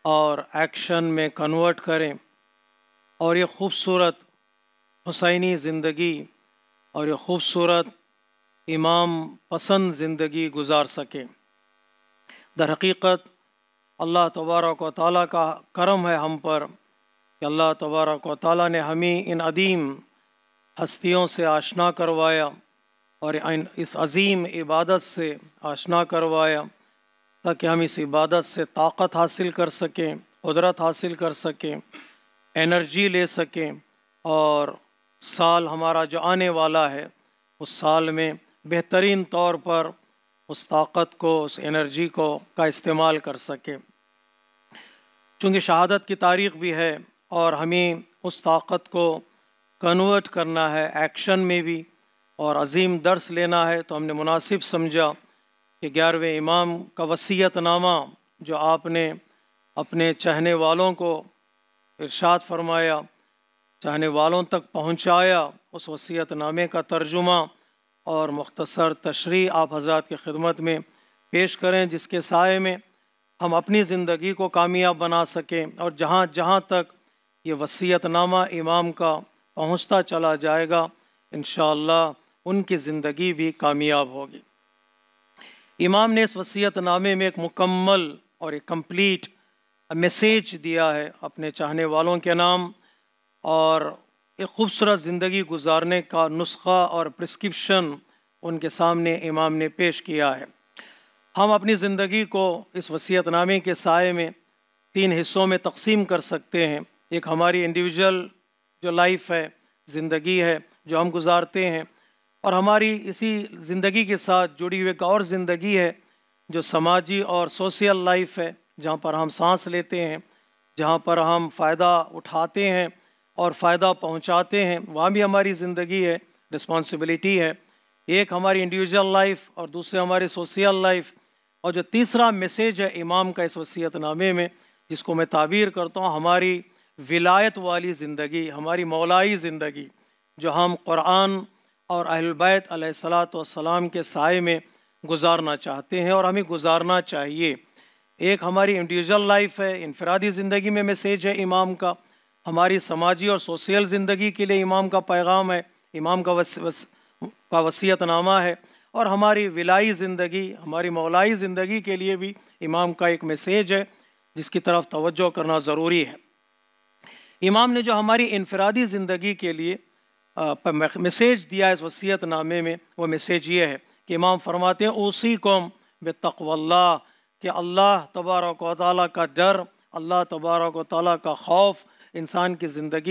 اور ایکشن میں کنورٹ کریں اور یہ خوبصورت حسینی زندگی اور یہ خوبصورت امام پسند زندگی گزار سکیں۔ در حقیقت اللہ تبارک و تعالیٰ کا کرم ہے ہم پر کہ اللہ تبارک و تعالیٰ نے ہمیں ان عظیم ہستیوں سے آشنا کروایا اور اس عظیم عبادت سے آشنا کروایا تاکہ ہم اس عبادت سے طاقت حاصل کر سکیں، قدرت حاصل کر سکیں، انرجی لے سکیں، اور سال ہمارا جو آنے والا ہے اس سال میں بہترین طور پر اس طاقت کو، اس انرجی کو کا استعمال کر سکیں۔ چونکہ شہادت کی تاریخ بھی ہے اور ہمیں اس طاقت کو کنورٹ کرنا ہے ایکشن میں بھی اور عظیم درس لینا ہے، تو ہم نے مناسب سمجھا کہ 11ویں امام کا وصیت نامہ جو آپ نے اپنے چاہنے والوں کو ارشاد فرمایا، چاہنے والوں تک پہنچایا، اس وصیت نامے کا ترجمہ اور مختصر تشریح آپ حضرات کی خدمت میں پیش کریں، جس کے سائے میں ہم اپنی زندگی کو کامیاب بنا سکیں اور جہاں جہاں تک یہ وصیت نامہ امام کا پہنچتا چلا جائے گا انشاءاللہ ان کی زندگی بھی کامیاب ہوگی۔ امام نے اس وصیت نامے میں ایک مکمل اور ایک کمپلیٹ میسیج دیا ہے اپنے چاہنے والوں کے نام، اور ایک خوبصورت زندگی گزارنے کا نسخہ اور پرسکرپشن ان کے سامنے امام نے پیش کیا ہے۔ ہم اپنی زندگی کو اس وصیت نامے کے سائے میں 3 حصوں میں تقسیم کر سکتے ہیں۔ ایک ہماری انڈیویجول جو لائف ہے، زندگی ہے جو ہم گزارتے ہیں، اور ہماری اسی زندگی کے ساتھ جڑی ہوئی ایک اور زندگی ہے جو سماجی اور سوشل لائف ہے، جہاں پر ہم سانس لیتے ہیں، جہاں پر ہم فائدہ اٹھاتے ہیں اور فائدہ پہنچاتے ہیں، وہاں بھی ہماری زندگی ہے، رسپانسبلٹی ہے۔ ایک ہماری انڈیویجول لائف اور دوسرے ہماری سوشل لائف، اور جو تیسرا میسیج ہے امام کا اس وصیت نامے میں، جس کو میں تعبیر کرتا ہوں ہماری ولایت والی زندگی، ہماری مولائی زندگی، جو ہم قرآن اور اہل البیت علیہ الصلاۃ والسلام کے سائے میں گزارنا چاہتے ہیں اور ہمیں گزارنا چاہیے۔ ایک ہماری انڈیویجول لائف ہے، انفرادی زندگی میں میسیج ہے امام کا، ہماری سماجی اور سوشل زندگی کے لیے امام کا پیغام ہے، امام کا وصیت نامہ ہے، اور ہماری ولائی زندگی، ہماری مولائی زندگی کے لیے بھی امام کا ایک میسیج ہے جس کی طرف توجہ کرنا ضروری ہے۔ امام نے جو ہماری انفرادی زندگی کے لیے میسیج دیا ہے اس وصیت نامے میں، وہ میسیج یہ ہے کہ امام فرماتے ہیں اوصیکم بتقوی اللہ، کہ اللہ تبارک و تعالیٰ کا ڈر، اللہ تبارک و تعالیٰ کا خوف انسان کی زندگی